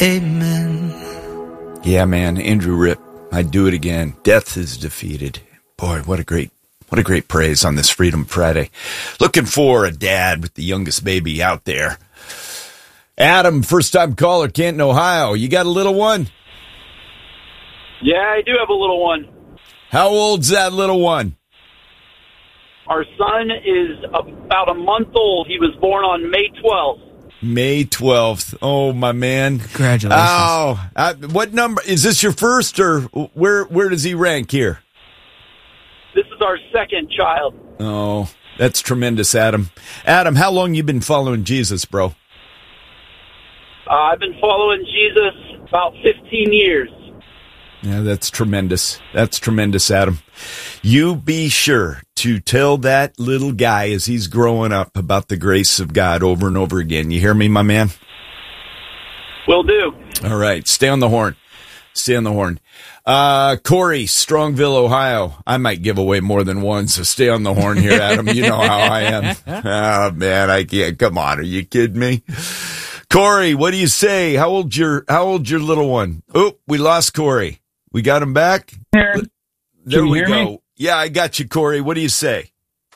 Amen. Yeah, man, Andrew Ripp, I'd do it again. Death is defeated. Boy, what a great praise on this Freedom Friday. Looking for a dad with the youngest baby out there. Adam, first-time caller, Canton, Ohio. You got a little one? Yeah, I do have a little one. How old's that little one? Our son is about a month old. He was born on May 12th. May 12th. Oh, my man. Congratulations. Oh, what number? Is this your first, or where does he rank here? This is our second child. Oh, that's tremendous, Adam. Adam, how long you been following Jesus, bro? I've been following Jesus about 15 years. Yeah, that's tremendous. That's tremendous, Adam. You be sure to tell that little guy as he's growing up about the grace of God over and over again. You hear me, my man? Will do. All right. Stay on the horn. Stay on the horn. Corey, Strongville, Ohio. I might give away more than one, so stay on the horn here, Adam. You know how I am. Oh, man, I can't. Come on. Are you kidding me? Corey, what do you say? How old's your little one? Oh, we lost Corey. We got him back? There we hear go. me? Yeah, I got you, Corey. What do you say?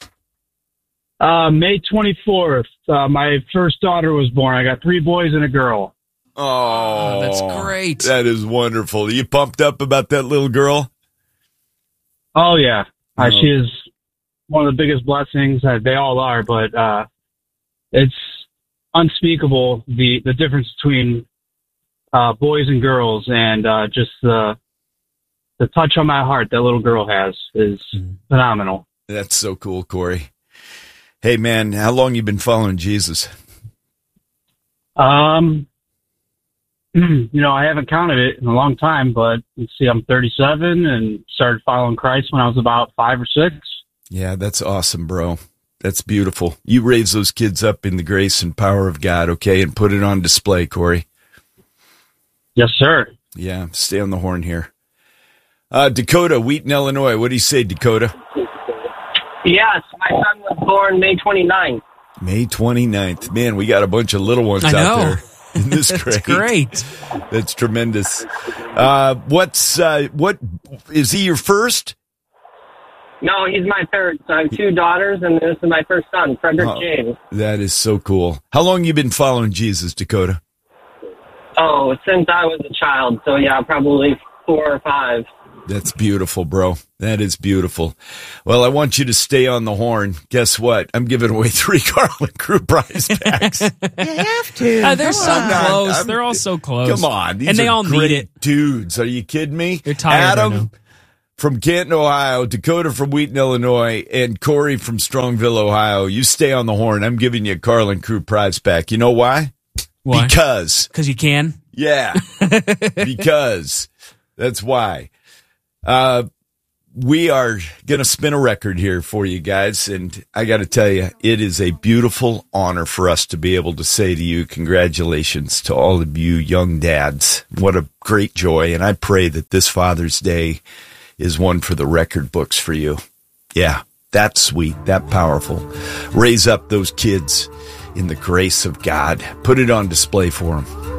May 24th, my first daughter was born. I got 3 boys and a girl. Oh, that's great. That is wonderful. Are you pumped up about that little girl? Oh, yeah. Oh. She is one of the biggest blessings. They all are, but it's unspeakable, the difference between boys and girls, and just the touch on my heart that little girl has is phenomenal. That's so cool, Corey. Hey, man, how long you been following Jesus? I haven't counted it in a long time, but let's see, I'm 37 and started following Christ when I was about 5 or 6. Yeah, that's awesome, bro. That's beautiful. You raise those kids up in the grace and power of God, okay, and put it on display, Corey. Yes, sir. Yeah, stay on the horn here. Dakota, Wheaton, Illinois. What do you say, Dakota? Yes, my son was born May 29th. May 29th. Man, we got a bunch of little ones out there. Isn't this great? That's great. That's tremendous. What is he your first? No, he's my third. So I have 2 daughters, and this is my first son, Frederick James. That is so cool. How long you been following Jesus, Dakota? Oh, since I was a child. So, yeah, probably 4 or 5. That's beautiful, bro. That is beautiful. Well, I want you to stay on the horn. Guess what? I'm giving away 3 Carlin Crew prize packs. You have to. They're so close. They're all so close. Come on. These and they are all great need it. dudes. Are you kidding me? They're tired. Adam from Canton, Ohio, Dakota from Wheaton, Illinois, and Corey from Strongville, Ohio. You stay on the horn. I'm giving you a Carlin Crew prize pack. You know why? Why? Because you can? Yeah. Because. That's why. We are going to spin a record here for you guys, and I got to tell you, it is a beautiful honor for us to be able to say to you, congratulations to all of you young dads. What a great joy, and I pray that this Father's Day is one for the record books for you. Yeah, that's sweet, that powerful. Raise up those kids in the grace of God. Put it on display for them.